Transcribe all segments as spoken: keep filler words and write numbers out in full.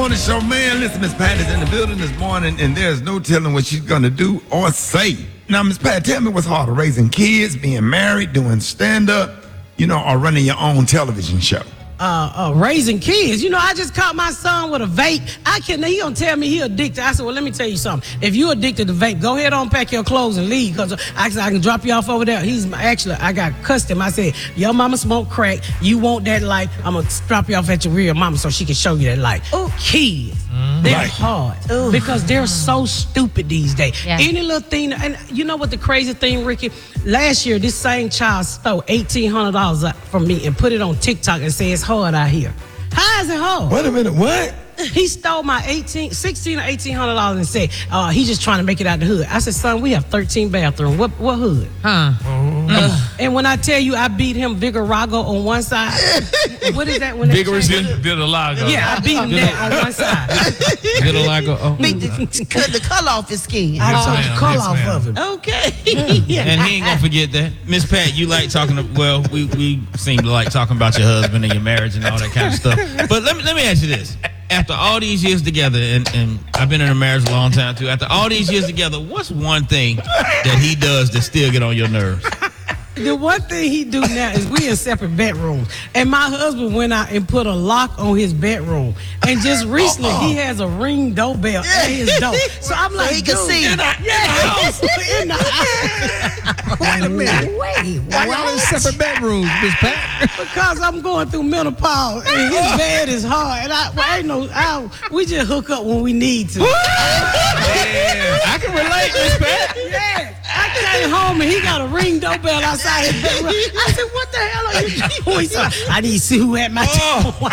Morning Show, man. Listen, Miss Pat is in the building this morning, and there's no telling what she's gonna do or say. Now, Miss Pat, tell me what's harder, raising kids, being married, doing stand-up, you know, or running your own television show? Uh, uh, raising kids. You know, I just caught my son with a vape. I can. He gonna tell me he addicted. I said, well, let me tell you something. If you addicted to vape, go ahead on, pack your clothes and leave. Cause I, I can drop you off over there. He's actually, I got cussed him. I said, your mama smoke crack. You want that life? I'm gonna drop you off at your real mama so she can show you that life. Oh, kids. Mm-hmm. They're right. hard Ooh. because they're so stupid these days. Yeah. Any little thing, and you know what the crazy thing, Ricky? Last year, this same child stole eighteen hundred dollars from me and put it on TikTok and said it's hard out here. How is it hard? Wait a minute, what? He stole my eighteen, sixteen or eighteen hundred dollars and said, uh, he's just trying to make it out the hood. I said, son, we have thirteen bathrooms. What what hood? Huh? Uh, and when I tell you I beat him Vigarago on one side, what is that? When Vigorously? Vitiligo. Yeah, I beat him that on one side. Vitiligo. Oh. Beat the, cut the color off his skin. I took yes, the color yes, off ma'am. of him. Okay. Yeah. And he ain't gonna forget that. Miss Pat, you like talking to, well, we, we seem to like talking about your husband and your marriage and all that kind of stuff. But let me let me ask you this. After all these years together, and, and I've been in a marriage a long time too, after all these years together, what's one thing that he does that still get on your nerves? The one thing he do now is we in separate bedrooms. And my husband went out and put a lock on his bedroom. And just recently, uh-uh. he has a Ring doorbell yeah. at his door. So I'm like, so he can see. In the, yeah, in the house. Wait a minute. Wait. Why y'all in separate bedrooms, Miss Pat? Because I'm going through menopause. And his bed is hard. And I, well, ain't no, I, we just hook up when we need to. Yeah, I can relate, Miss Pat. Yeah. I came home and he got a Ring doorbell outside his bedroom. I said, what the hell are you doing? He said, I need to see who at my oh. door.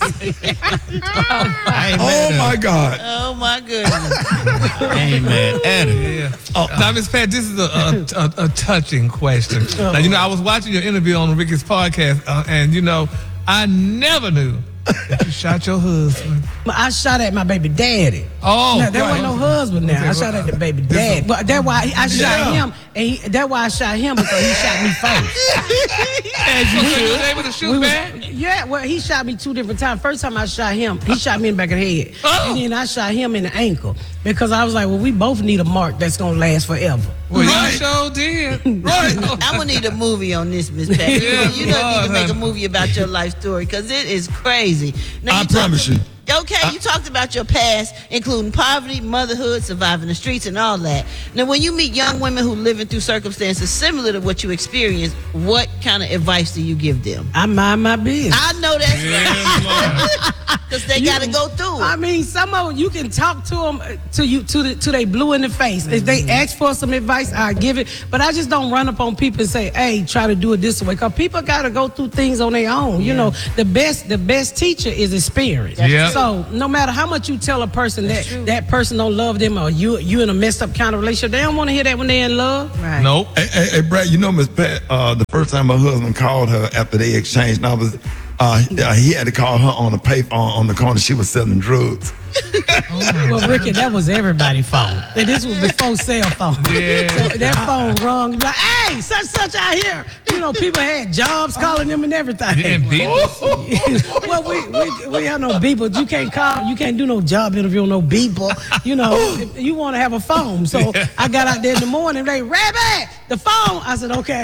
Oh, my God. Oh, my goodness. Amen. Adam. Yeah. Oh, now, Miss Pat, this is a, a, a, a touching question. Now, you know, I was watching your interview on Ricky's podcast, uh, and, you know, I never knew that you shot your husband. I shot at my baby daddy. Oh, now, there right. wasn't no husband now. I shot at the baby daddy. But that's why I shot yeah. him, and he, that's why I shot him because he shot me first. As you should. Was able to shoot we back? Was, yeah, well, he shot me two different times. First time I shot him, he shot me in the back of the head, oh. and then I shot him in the ankle because I was like, well, we both need a mark that's gonna last forever. Well, right. you sure did. Right. I'm gonna need a movie on this, Miss Pat. Yeah, you know, God, need to make honey. a movie about your life story because it is crazy. Now, I you promise talked, you. Okay, you talked about your past, including poverty, motherhood, surviving the streets, and all that. Now, when you meet young women who living through circumstances similar to what you experienced, what kind of advice do you give them? I mind my business. I know that's right. Because they got to go through it. I mean, some of them, you can talk to them, to you, to the, to they blue in the face. If they ask for some advice, I give it. But I just don't run up on people and say, hey, try to do it this way. Because people got to go through things on their own. Yeah. You know, the best the best teacher is experience. Yeah. So no matter how much you tell a person that true. that person don't love them or you you in a messed up kind of relationship, they don't want to hear that when they're in love. Right. Nope. Hey, hey, hey, Brad, you know, Miss Pat, uh, the first time my husband called her after they exchanged numbers, uh, he had to call her on the payphone on the corner. She was selling drugs. Well, Ricky, that was everybody's phone. And this was before cell phone. Yeah. So that phone rung. Like, hey, such such out here. You know, people had jobs calling them and everything. And people. Well, we, we we have no people. You can't call. You can't do no job interview on no people. You know, you want to have a phone. So I got out there in the morning. They Rabbit, the phone. I said, okay.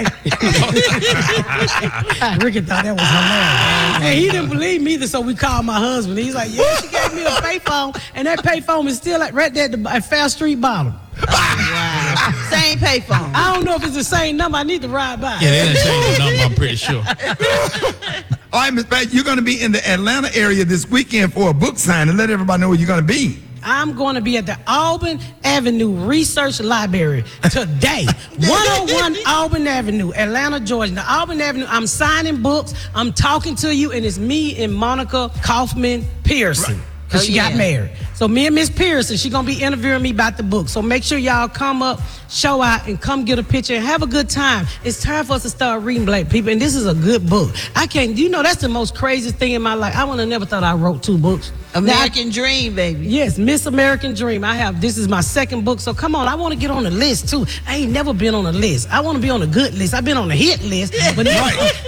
Ricky thought that was hilarious. And he didn't believe me either. So we called my husband. He's like, yeah, she gave me a payphone. And that payphone is still at, right there at, the, at Fair Street bottom. Oh, wow. Same payphone. I don't know if it's the same number. I need to ride by. Yeah, they didn't change the number, I'm pretty sure. All right, Miss Pat, you're going to be in the Atlanta area this weekend for a book signing. Let everybody know where you're going to be. I'm going to be at the Auburn Avenue Research Library today. one oh one Auburn Avenue, Atlanta, Georgia. The Auburn Avenue, I'm signing books. I'm talking to you, and it's me and Monica Kaufman Pearson. Because Oh, she yeah. got married. So me and Miss Pearson, she going to be interviewing me about the book. So make sure y'all come up, show out, and come get a picture and have a good time. It's time for us to start reading Black people, and this is a good book. I can't, you know, that's the most crazy thing in my life. I would have never thought I wrote two books. American now, Dream, baby. Yes, Miss American Dream. I have, this is my second book, so come on, I want to get on the list too. I ain't never been on a list. I want to be on a good list. I've been on a hit list, but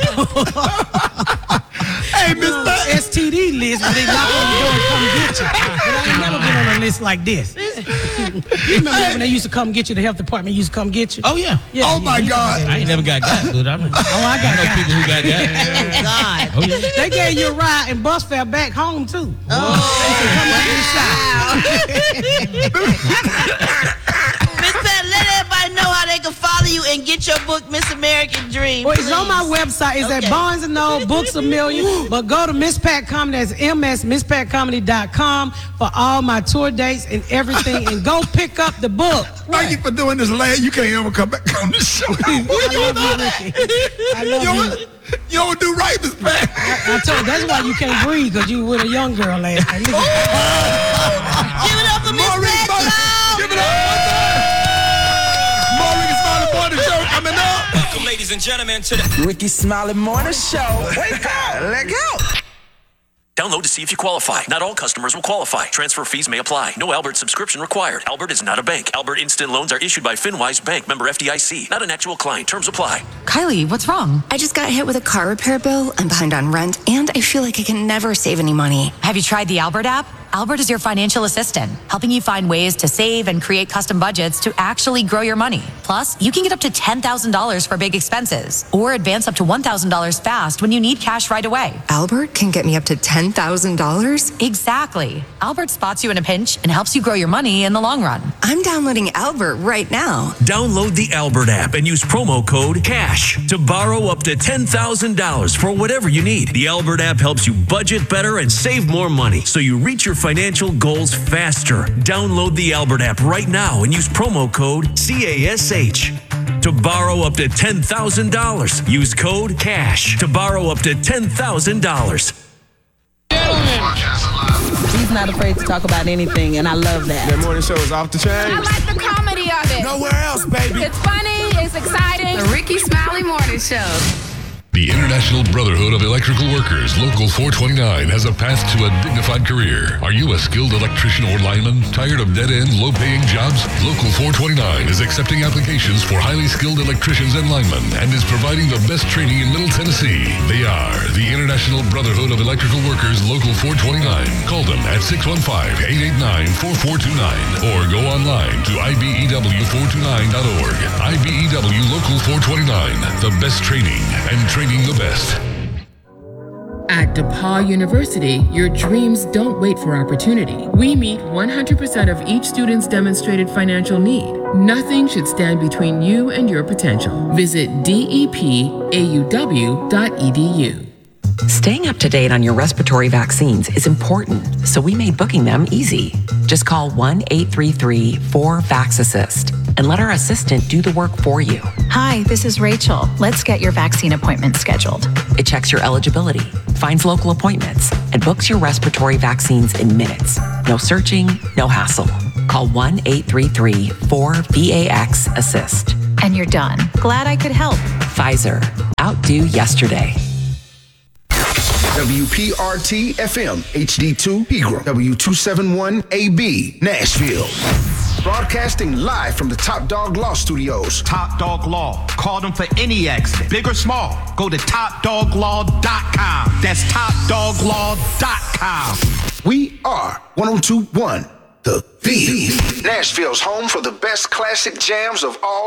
Hey, Miss S T D list, but they knock on the door and come get you. it's like this. You remember when they used to come get you? The health department used to come get you. Oh yeah. Yeah, Oh, yeah, my you- God. I ain't never got got, but I, know, Oh, I got I know got. people who got got. Oh, God. Oh yeah. They gave you a ride and bus fare back home too. Oh, Miss Pat, let everybody know how they can follow you and get your book, Miss American Dream. Well, it's on my please. website. It's Okay. at Barnes and Noble, Books a Million. But go to Miss Pat Comedy. That's M S miss pat comedy dot com for all my tour dates and everything. And go pick up the book. Thank you for doing this, lad. You can't ever come back on the show. I love you, Ricky. I love You you. don't, you don't do right, Miss Pat. I told you, that's why you can't breathe, because you were with a young girl last night. Look at- Give it up for Miss Maurice Pat. Smiley. Give it up. Maurice Smiley Morning Show coming up. Welcome, ladies and gentlemen, to the Ricky Smiley Morning Show. Wake up, let go. Download to see if you qualify. Not all customers will qualify. Transfer fees may apply. No Albert subscription required. Albert is not a bank. Albert Instant Loans are issued by FinWise Bank, member F D I C. Not an actual client. Terms apply. Kylie, what's wrong? I just got hit with a car repair bill. I'm behind on rent, and I feel like I can never save any money. Have you tried the Albert app? Albert is your financial assistant, helping you find ways to save and create custom budgets to actually grow your money. Plus, you can get up to ten thousand dollars for big expenses or advance up to one thousand dollars fast when you need cash right away. Albert can get me up to ten thousand dollars? Exactly. Albert spots you in a pinch and helps you grow your money in the long run. I'm downloading Albert right now. Download the Albert app and use promo code CASH to borrow up to ten thousand dollars for whatever you need. The Albert app helps you budget better and save more money so you reach your financial goals faster. Download the Albert app right now and use promo code CASH to borrow up to ten thousand dollars. Use code CASH to borrow up to ten thousand dollars. He's not afraid to talk about anything, and I love that. That morning show is off the chain. I like the comedy of it. Nowhere else, baby. It's funny, it's exciting. The Ricky Smiley Morning Show. The International Brotherhood of Electrical Workers, Local four twenty-nine, has a path to a dignified career. Are you a skilled electrician or lineman? Tired of dead-end, low-paying jobs? Local four twenty-nine is accepting applications for highly skilled electricians and linemen and is providing the best training in Middle Tennessee. They are the International Brotherhood of Electrical Workers, Local four twenty-nine. Call them at six one five, eight eight nine, four four two nine or go online to I B E W four two nine dot org. I B E W Local four twenty-nine, the best training and training the best. At DePaul University, your dreams don't wait for opportunity. We meet one hundred percent of each student's demonstrated financial need. Nothing should stand between you and your potential. Visit D E P A U W dot E D U. Staying up to date on your respiratory vaccines is important, so we made booking them easy. Just call one eight three three, four, VAX assist and let our assistant do the work for you. Hi, this is Rachel. Let's get your vaccine appointment scheduled. It checks your eligibility, finds local appointments, and books your respiratory vaccines in minutes. No searching, no hassle. Call one eight three three, four, VAX assist. And you're done. Glad I could help. Pfizer. Outdo yesterday. W P R T F M, H D two, Pegram, W two seventy-one A B, Nashville. Broadcasting live from the Top Dog Law Studios. Top Dog Law. Call them for any accident, big or small. Go to top dog law dot com. That's top dog law dot com. We are one oh two point one, The Beat. Nashville's home for the best classic jams of all